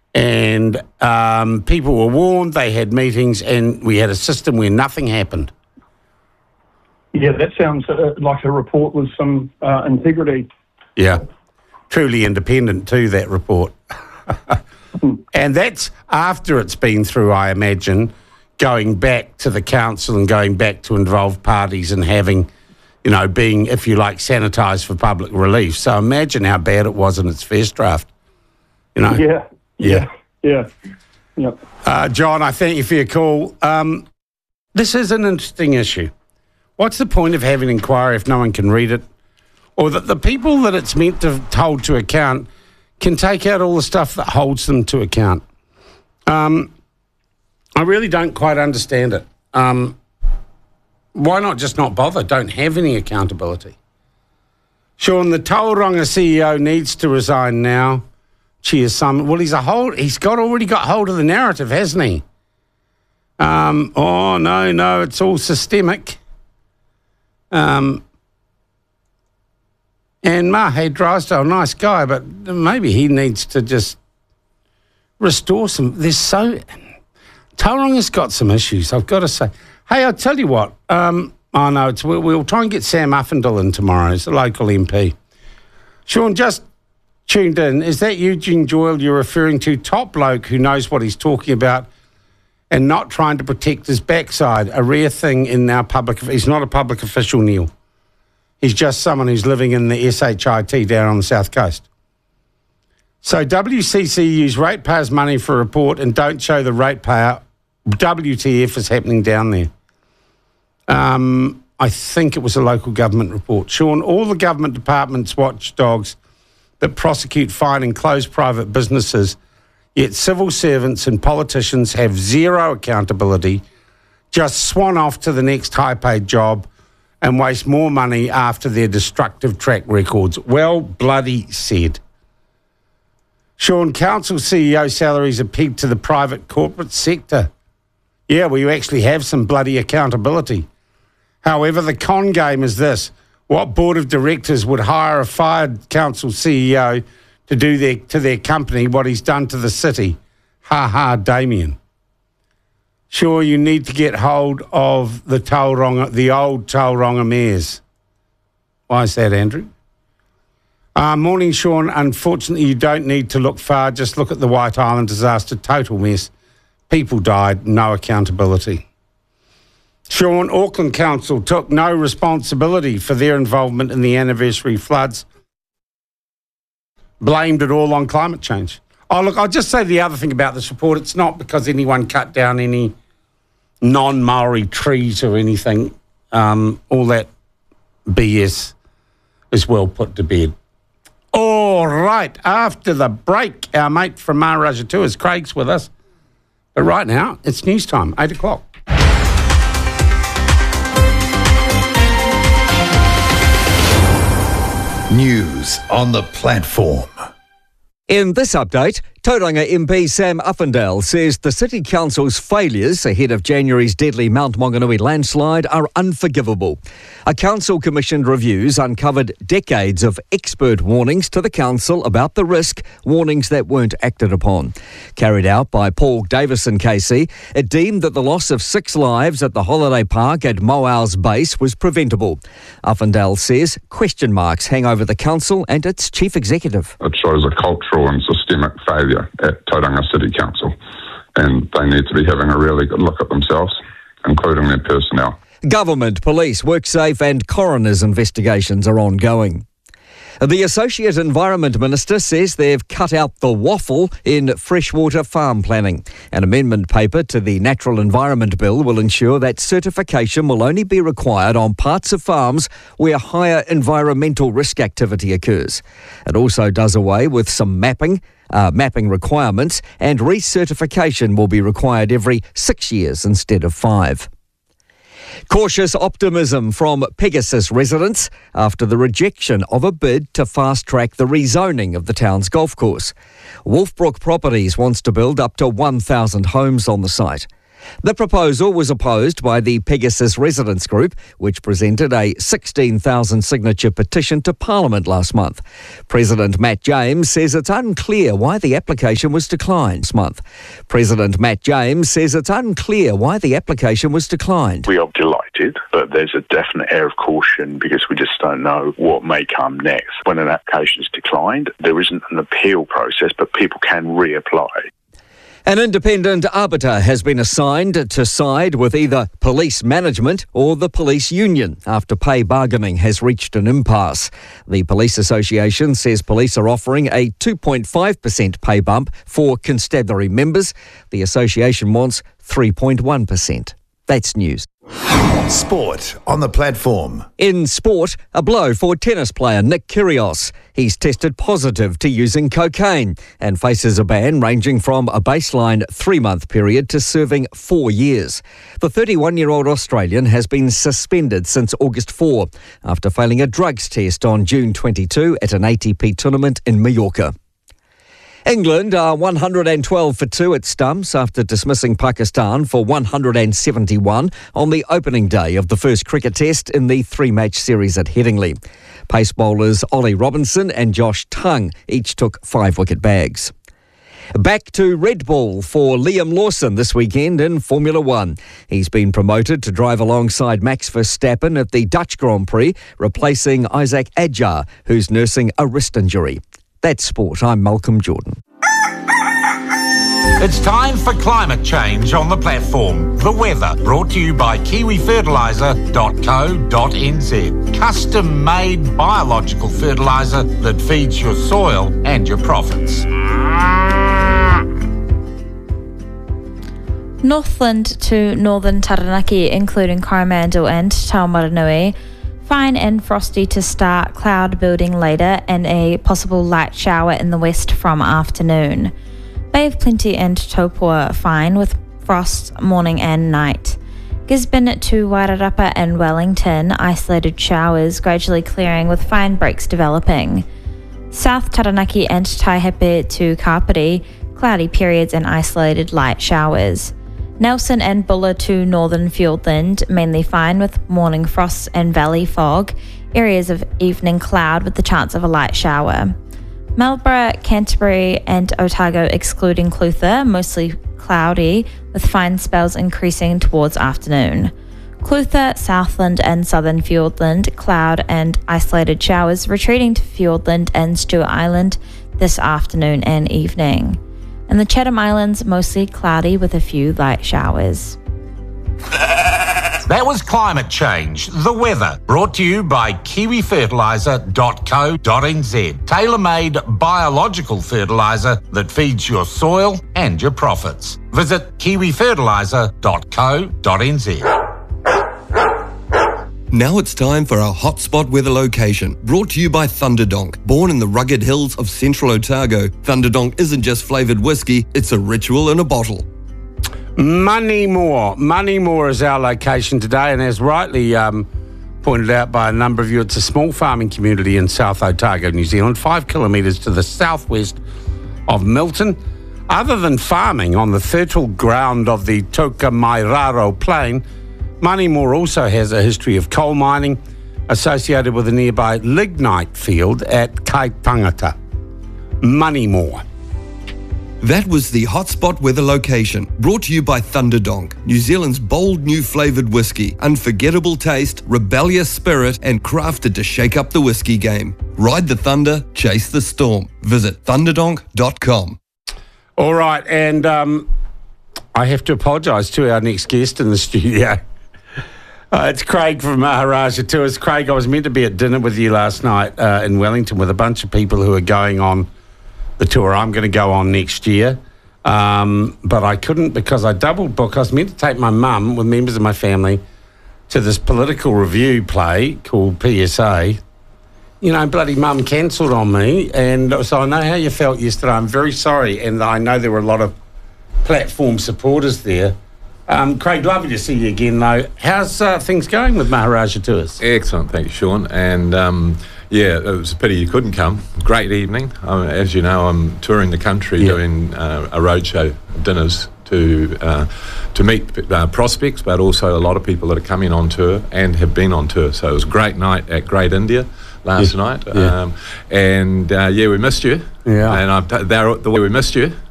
And people were warned, they had meetings, and we had a system where nothing happened. Yeah, that sounds like a report with some integrity. Yeah, truly independent too, that report. And that's after it's been through, I imagine, going back to the council and going back to involved parties and having, being, if you like, sanitised for public relief. So imagine how bad it was in its first draft. Yeah. John, I thank you for your call. This is an interesting issue. What's the point of having an inquiry if no one can read it? Or that the people that it's meant to hold to account can take out all the stuff that holds them to account? I really don't quite understand it. Why not just not bother? Don't have any accountability. Sean, the Tauranga CEO needs to resign now. Cheers, Simon. Well, he's already got hold of the narrative, hasn't he? No, it's all systemic. And Mahe Drysdale, nice guy, but maybe he needs to just restore some. Tauranga's got some issues, I've got to say. Hey, I'll tell you what. We'll try and get Sam Uffindell in tomorrow. He's a local MP. Sean, just tuned in. Is that Eugene Doyle you're referring to? Top bloke who knows what he's talking about and not trying to protect his backside. A rare thing in our public. He's not a public official, Neil. He's just someone who's living in the SHIT down on the south coast. So WCC use ratepayers' money for a report and don't show the ratepayer. WTF is happening down there. I think it was a local government report. Sean, all the government departments watchdogs that prosecute, fine and close private businesses, yet civil servants and politicians have zero accountability, just swan off to the next high-paid job and waste more money after their destructive track records. Well bloody said. Sean, council CEO salaries are pegged to the private corporate sector. Yeah, well, you actually have some bloody accountability. However, the con game is this. What board of directors would hire a fired council CEO to do to their company what he's done to the city? Ha ha, Damien. Sure, you need to get hold of the old Tauranga mayors. Why is that, Andrew? Morning, Sean. Unfortunately, you don't need to look far. Just look at the White Island disaster. Total mess. People died. No accountability. Sean, Auckland Council took no responsibility for their involvement in the anniversary floods. Blamed it all on climate change. Oh, look, I'll just say the other thing about this report. It's not because anyone cut down any non-Maori trees or anything. All that BS is well put to bed. All right, after the break, our mate from Maharaja Tours, Craig's with us. But right now, it's news time, 8 o'clock. News on the platform. In this update, Tauranga MP Sam Uffindell says the City Council's failures ahead of January's deadly Mount Maunganui landslide are unforgivable. A council-commissioned reviews uncovered decades of expert warnings to the council about the risk, warnings that weren't acted upon. Carried out by Paul Davison KC, it deemed that the loss of 6 lives at the holiday park at Moau's base was preventable. Uffindell says question marks hang over the council and its chief executive. It shows a cultural and systemic failure at Tauranga City Council, and they need to be having a really good look at themselves, including their personnel. Government, police, WorkSafe and coroner's investigations are ongoing. The Associate Environment Minister says they've cut out the waffle in freshwater farm planning. An amendment paper to the Natural Environment Bill will ensure that certification will only be required on parts of farms where higher environmental risk activity occurs. It also does away with some mapping requirements, and recertification will be required every 6 years instead of 5. Cautious optimism from Pegasus residents after the rejection of a bid to fast-track the rezoning of the town's golf course. Wolfbrook Properties wants to build up to 1,000 homes on the site. The proposal was opposed by the Pegasus Residents Group, which presented a 16,000 signature petition to Parliament last month. President Matt James says it's unclear why the application was declined this month. President Matt James says it's unclear why the application was declined. We are delighted, but there's a definite air of caution because we just don't know what may come next. When an application is declined, there isn't an appeal process, but people can reapply. An independent arbiter has been assigned to side with either police management or the police union after pay bargaining has reached an impasse. The Police Association says police are offering a 2.5% pay bump for constabulary members. The association wants 3.1%. That's news. Sport on the platform. In sport, a blow for tennis player Nick Kyrgios. He's tested positive to using cocaine and faces a ban ranging from a baseline 3-month period to serving 4 years. The 31-year-old Australian has been suspended since August 4 after failing a drugs test on June 22 at an ATP tournament in Mallorca. England are 112 for 2 at stumps after dismissing Pakistan for 171 on the opening day of the first cricket test in the 3-match series at Headingley. Pace bowlers Ollie Robinson and Josh Tongue each took 5-wicket bags. Back to Red Bull for Liam Lawson this weekend in Formula One. He's been promoted to drive alongside Max Verstappen at the Dutch Grand Prix, replacing Isaac Adjar, who's nursing a wrist injury. That's sport. I'm Malcolm Jordan. It's time for climate change on the platform. The weather, brought to you by kiwifertiliser.co.nz. Custom-made biological fertiliser that feeds your soil and your profits. Northland to northern Taranaki, including Coromandel and Taumaranui. Fine and frosty to start, cloud building later, and a possible light shower in the west from afternoon. Bay of Plenty and Taupo fine with frost morning and night. Gisborne to Wairarapa and Wellington, isolated showers gradually clearing with fine breaks developing. South Taranaki and Taihape to Kapiti, cloudy periods and isolated light showers. Nelson and Buller to northern Fiordland, mainly fine with morning frosts and valley fog, areas of evening cloud with the chance of a light shower. Marlborough, Canterbury and Otago excluding Clutha, mostly cloudy with fine spells increasing towards afternoon. Clutha, Southland and southern Fiordland, cloud and isolated showers retreating to Fiordland and Stewart Island this afternoon and evening. And the Chatham Islands, mostly cloudy with a few light showers. That was climate change, the weather, brought to you by kiwifertiliser.co.nz. Tailor-made biological fertiliser that feeds your soil and your profits. Visit kiwifertiliser.co.nz. Now it's time for our hotspot weather location, brought to you by Thunderdonk. Born in the rugged hills of central Otago, Thunderdonk isn't just flavoured whiskey, it's a ritual in a bottle. Moneymore is our location today, and as rightly pointed out by a number of you, it's a small farming community in South Otago, New Zealand, 5 kilometres to the southwest of Milton. Other than farming on the fertile ground of the Tokomairaro Plain, Moneymore also has a history of coal mining associated with a nearby lignite field at Cape Tangata. Moneymore. That was the hotspot weather location, brought to you by Thunderdonk, New Zealand's bold new flavoured whiskey, unforgettable taste, rebellious spirit, and crafted to shake up the whiskey game. Ride the thunder, chase the storm. Visit thunderdonk.com. All right, and I have to apologise to our next guest in the studio. It's Craig from Maharaja Tours. Craig, I was meant to be at dinner with you last night in Wellington with a bunch of people who are going on the tour I'm going to go on next year, but I couldn't because I double booked. I was meant to take my mum with members of my family to this political review play called PSA. You know, bloody mum cancelled on me, and so I know how you felt yesterday. I'm very sorry, and I know there were a lot of platform supporters there. Craig, lovely to see you again, though. How's things going with Maharaja Tours? Excellent, thank you, Sean. And yeah, it was a pity you couldn't come. Great evening. As you know, I'm touring the country doing a roadshow dinners to meet prospects, but also a lot of people that are coming on tour and have been on tour. So it was a great night at Great India last night, and we missed you. Yeah, and we missed you.